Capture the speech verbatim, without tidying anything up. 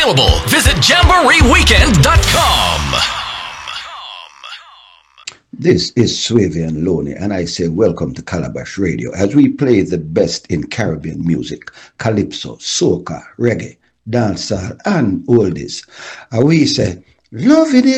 available. Visit jamboree weekend dot com. This is Swavian Loney, and I say welcome to Calabash Radio as we play the best in Caribbean music, calypso, soca, reggae, dancehall, and oldies. And we say, love it